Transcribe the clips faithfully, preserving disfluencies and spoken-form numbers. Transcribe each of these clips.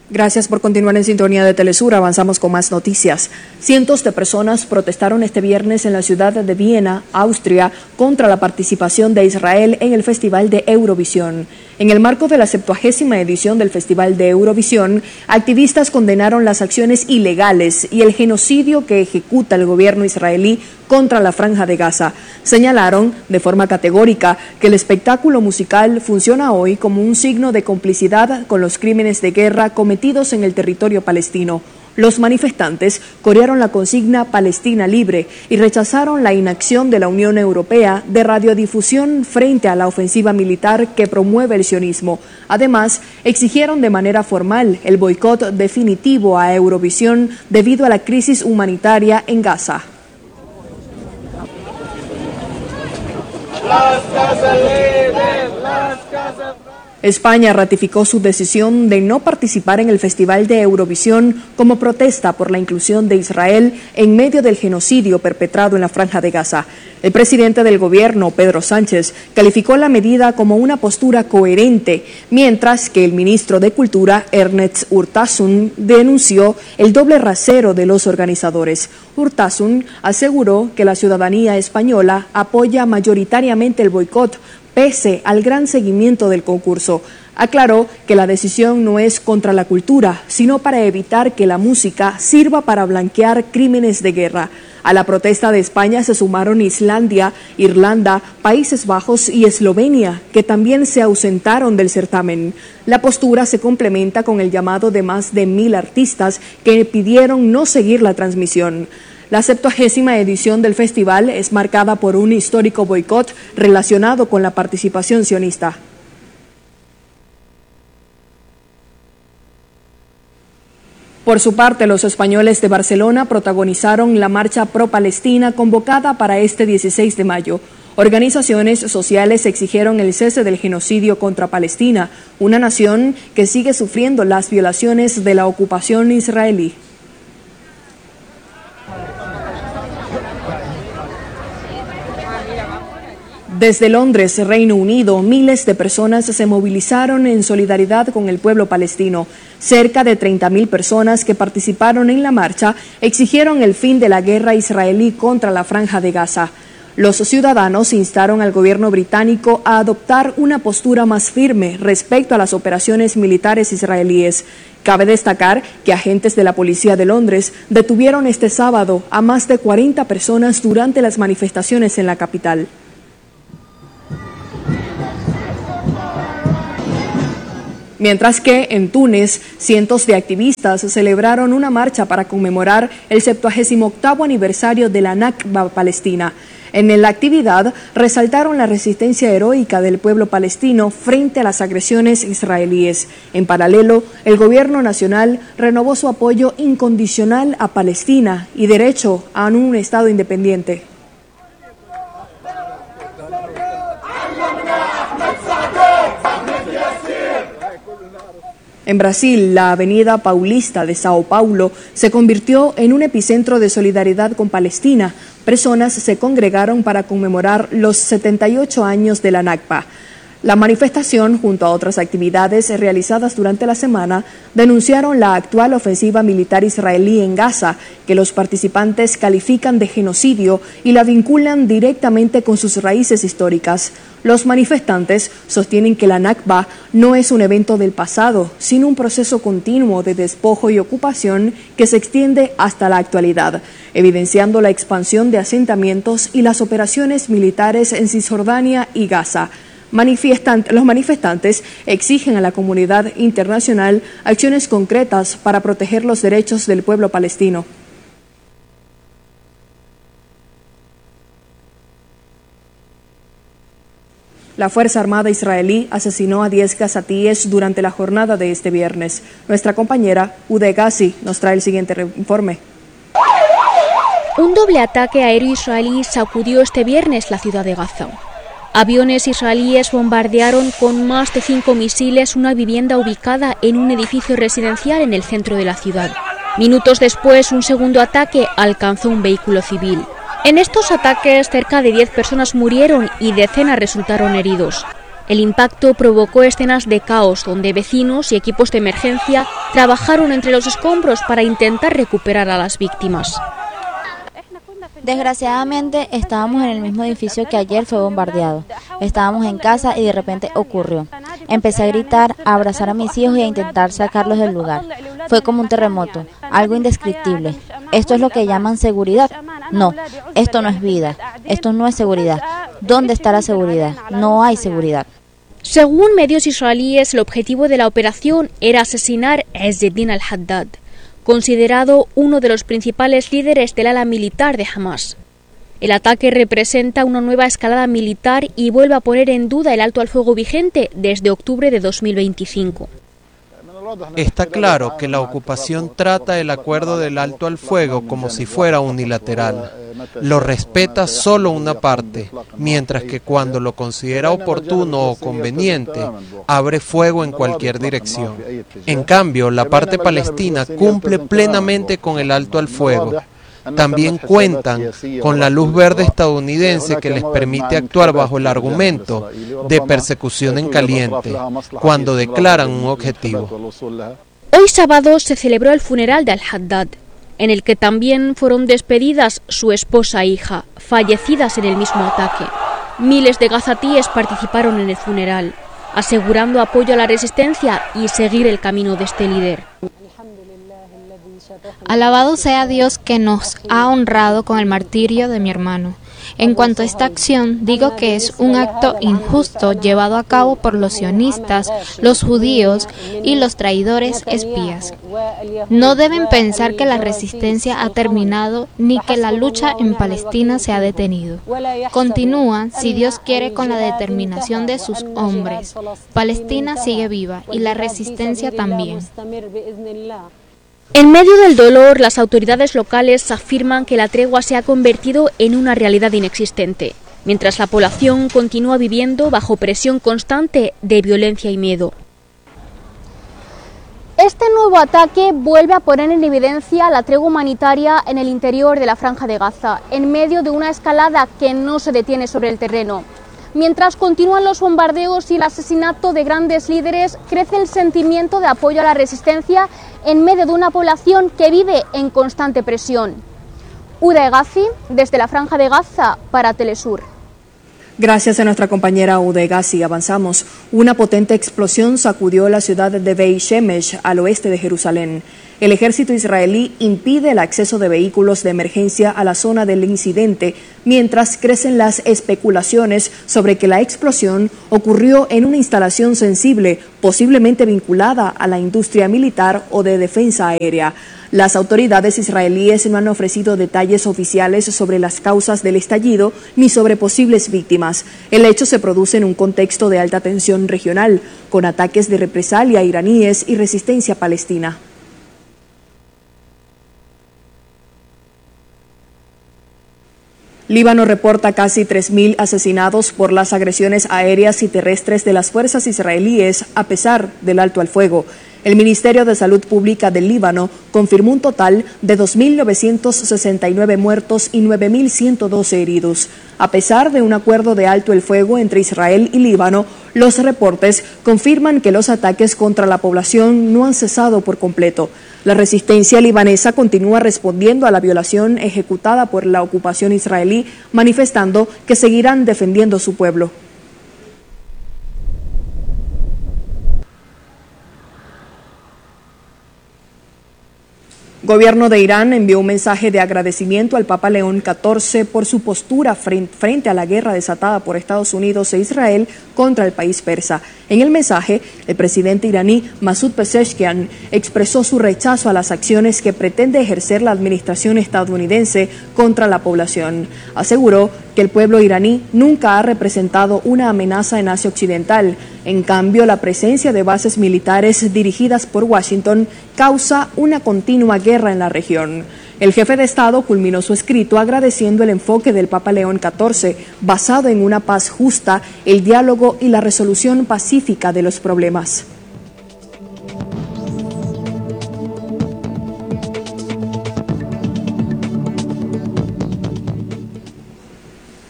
Gracias por continuar en sintonía de Telesur. Avanzamos con más noticias. Cientos de personas protestaron este viernes en la ciudad de Viena, Austria, contra la participación de Israel en el Festival de Eurovisión. En el marco de la septuagésima edición del Festival de Eurovisión, activistas condenaron las acciones ilegales y el genocidio que ejecuta el gobierno israelí contra la Franja de Gaza. Señalaron de forma categórica que el espectáculo musical funciona hoy como un signo de complicidad con los crímenes de guerra cometidos en el territorio palestino. Los manifestantes corearon la consigna Palestina libre y rechazaron la inacción de la Unión Europea de radiodifusión frente a la ofensiva militar que promueve el sionismo. Además, exigieron de manera formal el boicot definitivo a Eurovisión debido a la crisis humanitaria en Gaza. Las casas libres, las casas... España ratificó su decisión de no participar en el Festival de Eurovisión como protesta por la inclusión de Israel en medio del genocidio perpetrado en la Franja de Gaza. El presidente del gobierno, Pedro Sánchez, calificó la medida como una postura coherente, mientras que el ministro de Cultura, Ernest Urtasun, denunció el doble rasero de los organizadores. Urtasun aseguró que la ciudadanía española apoya mayoritariamente el boicot, pese al gran seguimiento del concurso. Aclaró que la decisión no es contra la cultura, sino para evitar que la música sirva para blanquear crímenes de guerra. A la protesta de España se sumaron Islandia, Irlanda, Países Bajos y Eslovenia, que también se ausentaron del certamen. La postura se complementa con el llamado de más de mil artistas que pidieron no seguir la transmisión. La septuagésima edición del festival es marcada por un histórico boicot relacionado con la participación sionista. Por su parte, los españoles de Barcelona protagonizaron la marcha pro-Palestina convocada para este dieciséis de mayo. Organizaciones sociales exigieron el cese del genocidio contra Palestina, una nación que sigue sufriendo las violaciones de la ocupación israelí. Desde Londres, Reino Unido, miles de personas se movilizaron en solidaridad con el pueblo palestino. Cerca de treinta mil personas que participaron en la marcha exigieron el fin de la guerra israelí contra la Franja de Gaza. Los ciudadanos instaron al gobierno británico a adoptar una postura más firme respecto a las operaciones militares israelíes. Cabe destacar que agentes de la policía de Londres detuvieron este sábado a más de cuarenta personas durante las manifestaciones en la capital. Mientras que en Túnez, cientos de activistas celebraron una marcha para conmemorar el septuagésimo octavo aniversario de la Nakba palestina. En la actividad resaltaron la resistencia heroica del pueblo palestino frente a las agresiones israelíes. En paralelo, el gobierno nacional renovó su apoyo incondicional a Palestina y derecho a un Estado independiente. En Brasil, la avenida Paulista de Sao Paulo se convirtió en un epicentro de solidaridad con Palestina. Personas se congregaron para conmemorar los setenta y ocho años de la Nakba. La manifestación, junto a otras actividades realizadas durante la semana, denunciaron la actual ofensiva militar israelí en Gaza, que los participantes califican de genocidio y la vinculan directamente con sus raíces históricas. Los manifestantes sostienen que la Nakba no es un evento del pasado, sino un proceso continuo de despojo y ocupación que se extiende hasta la actualidad, evidenciando la expansión de asentamientos y las operaciones militares en Cisjordania y Gaza. Manifiestan, los manifestantes exigen a la comunidad internacional acciones concretas para proteger los derechos del pueblo palestino. La Fuerza Armada israelí asesinó a diez gazatíes durante la jornada de este viernes. Nuestra compañera Ude Gassi nos trae el siguiente informe. Un doble ataque aéreo israelí sacudió este viernes la ciudad de Gaza. Aviones israelíes bombardearon con más de cinco misiles una vivienda ubicada en un edificio residencial en el centro de la ciudad. Minutos después, un segundo ataque alcanzó un vehículo civil. En estos ataques, cerca de diez personas murieron y decenas resultaron heridos. El impacto provocó escenas de caos donde vecinos y equipos de emergencia trabajaron entre los escombros para intentar recuperar a las víctimas. Desgraciadamente estábamos en el mismo edificio que ayer fue bombardeado. Estábamos en casa y de repente ocurrió. Empecé a gritar, a abrazar a mis hijos y a intentar sacarlos del lugar. Fue como un terremoto, algo indescriptible. ¿Esto es lo que llaman seguridad? No, esto no es vida, esto no es seguridad. ¿Dónde está la seguridad? No hay seguridad. Según medios israelíes, el objetivo de la operación era asesinar a Ezzeddin al-Haddad, considerado uno de los principales líderes del ala militar de Hamas. El ataque representa una nueva escalada militar y vuelve a poner en duda el alto al fuego vigente desde octubre de dos mil veinticinco. Está claro que la ocupación trata el acuerdo del alto al fuego como si fuera unilateral. Lo respeta solo una parte, mientras que cuando lo considera oportuno o conveniente, abre fuego en cualquier dirección. En cambio, la parte palestina cumple plenamente con el alto al fuego. También cuentan con la luz verde estadounidense que les permite actuar bajo el argumento de persecución en caliente, cuando declaran un objetivo. Hoy sábado se celebró el funeral de al-Haddad, en el que también fueron despedidas su esposa e hija, fallecidas en el mismo ataque. Miles de gazatíes participaron en el funeral, asegurando apoyo a la resistencia y seguir el camino de este líder. Alabado sea Dios que nos ha honrado con el martirio de mi hermano. En cuanto a esta acción, digo que es un acto injusto llevado a cabo por los sionistas, los judíos y los traidores espías. No deben pensar que la resistencia ha terminado ni que la lucha en Palestina se ha detenido. Continúa, si Dios quiere, con la determinación de sus hombres. Palestina sigue viva y la resistencia también. En medio del dolor, las autoridades locales afirman que la tregua se ha convertido en una realidad inexistente, mientras la población continúa viviendo bajo presión constante de violencia y miedo. Este nuevo ataque vuelve a poner en evidencia la tregua humanitaria en el interior de la Franja de Gaza, en medio de una escalada que no se detiene sobre el terreno. Mientras continúan los bombardeos y el asesinato de grandes líderes, crece el sentimiento de apoyo a la resistencia en medio de una población que vive en constante presión. Uda Egazi, desde la Franja de Gaza, para Telesur. Gracias a nuestra compañera Uda Egazi, avanzamos. Una potente explosión sacudió la ciudad de Beit Shemesh, al oeste de Jerusalén. El ejército israelí impide el acceso de vehículos de emergencia a la zona del incidente, mientras crecen las especulaciones sobre que la explosión ocurrió en una instalación sensible, posiblemente vinculada a la industria militar o de defensa aérea. Las autoridades israelíes no han ofrecido detalles oficiales sobre las causas del estallido ni sobre posibles víctimas. El hecho se produce en un contexto de alta tensión regional, con ataques de represalia iraníes y resistencia palestina. Líbano reporta casi tres mil asesinados por las agresiones aéreas y terrestres de las fuerzas israelíes a pesar del alto al fuego. El Ministerio de Salud Pública del Líbano confirmó un total de dos mil novecientos sesenta y nueve muertos y nueve mil ciento doce heridos. A pesar de un acuerdo de alto el fuego entre Israel y Líbano, los reportes confirman que los ataques contra la población no han cesado por completo. La resistencia libanesa continúa respondiendo a la violación ejecutada por la ocupación israelí, manifestando que seguirán defendiendo su pueblo. Gobierno de Irán envió un mensaje de agradecimiento al Papa León catorce por su postura frente a la guerra desatada por Estados Unidos e Israel contra el país persa. En el mensaje, el presidente iraní Masoud Pezeshkian expresó su rechazo a las acciones que pretende ejercer la administración estadounidense contra la población. Aseguró que el pueblo iraní nunca ha representado una amenaza en Asia Occidental. En cambio, la presencia de bases militares dirigidas por Washington causa una continua guerra en la región. El jefe de Estado culminó su escrito agradeciendo el enfoque del Papa León catorce, basado en una paz justa, el diálogo y la resolución pacífica de los problemas.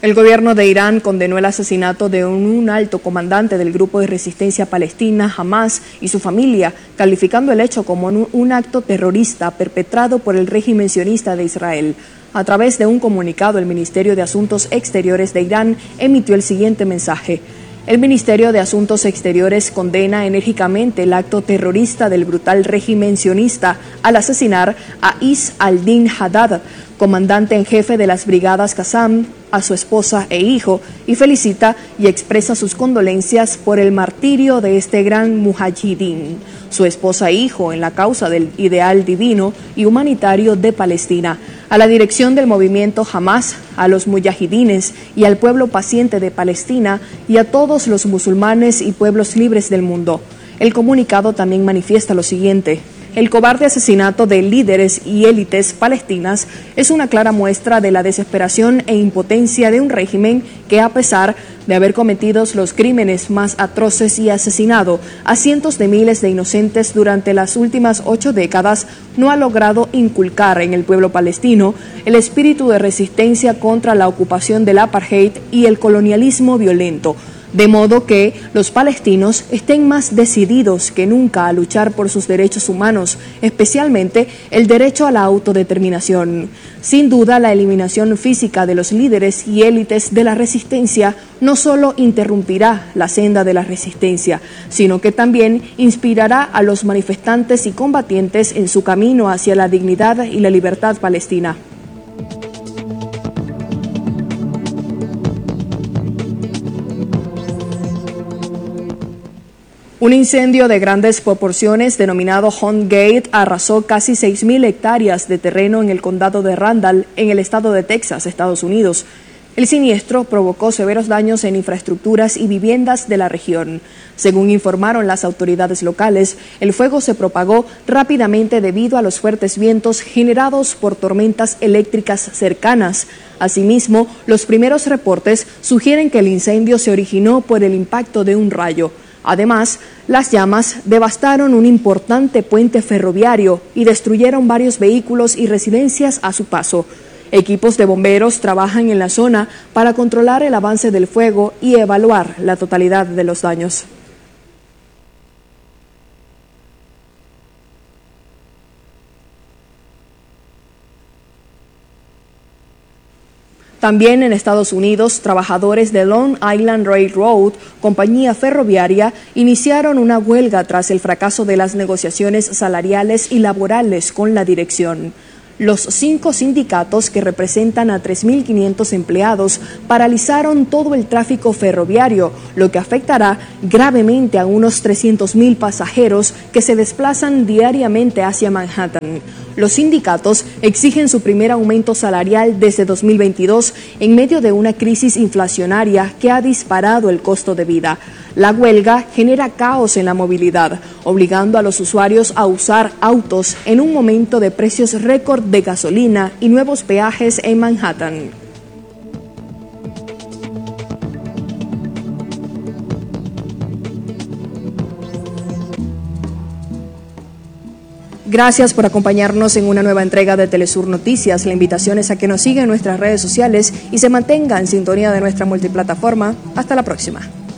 El gobierno de Irán condenó el asesinato de un, un alto comandante del grupo de resistencia palestina Hamas y su familia, calificando el hecho como un, un acto terrorista perpetrado por el régimen sionista de Israel. A través de un comunicado, el Ministerio de Asuntos Exteriores de Irán emitió el siguiente mensaje. El Ministerio de Asuntos Exteriores condena enérgicamente el acto terrorista del brutal régimen sionista al asesinar a Is al-Din Haddad, comandante en jefe de las brigadas Qassam, a su esposa e hijo, y felicita y expresa sus condolencias por el martirio de este gran mujahidín, su esposa e hijo en la causa del ideal divino y humanitario de Palestina, a la dirección del movimiento Hamas, a los mujahidines y al pueblo paciente de Palestina y a todos los musulmanes y pueblos libres del mundo. El comunicado también manifiesta lo siguiente. El cobarde asesinato de líderes y élites palestinas es una clara muestra de la desesperación e impotencia de un régimen que, a pesar de haber cometido los crímenes más atroces y asesinado a cientos de miles de inocentes durante las últimas ocho décadas, no ha logrado inculcar en el pueblo palestino el espíritu de resistencia contra la ocupación del apartheid y el colonialismo violento, de modo que los palestinos estén más decididos que nunca a luchar por sus derechos humanos, especialmente el derecho a la autodeterminación. Sin duda, la eliminación física de los líderes y élites de la resistencia no solo interrumpirá la senda de la resistencia, sino que también inspirará a los manifestantes y combatientes en su camino hacia la dignidad y la libertad palestina. Un incendio de grandes proporciones denominado Hunt Gate arrasó casi seis mil hectáreas de terreno en el condado de Randall, en el estado de Texas, Estados Unidos. El siniestro provocó severos daños en infraestructuras y viviendas de la región. Según informaron las autoridades locales, el fuego se propagó rápidamente debido a los fuertes vientos generados por tormentas eléctricas cercanas. Asimismo, los primeros reportes sugieren que el incendio se originó por el impacto de un rayo. Además, las llamas devastaron un importante puente ferroviario y destruyeron varios vehículos y residencias a su paso. Equipos de bomberos trabajan en la zona para controlar el avance del fuego y evaluar la totalidad de los daños. También en Estados Unidos, trabajadores de Long Island Railroad, compañía ferroviaria, iniciaron una huelga tras el fracaso de las negociaciones salariales y laborales con la dirección. Los cinco sindicatos, que representan a tres mil quinientos empleados, paralizaron todo el tráfico ferroviario, lo que afectará gravemente a unos trescientos mil pasajeros que se desplazan diariamente hacia Manhattan. Los sindicatos exigen su primer aumento salarial desde dos mil veintidós en medio de una crisis inflacionaria que ha disparado el costo de vida. La huelga genera caos en la movilidad, obligando a los usuarios a usar autos en un momento de precios récord de gasolina y nuevos peajes en Manhattan. Gracias por acompañarnos en una nueva entrega de Telesur Noticias. La invitación es a que nos sigan en nuestras redes sociales y se mantenga en sintonía de nuestra multiplataforma. Hasta la próxima.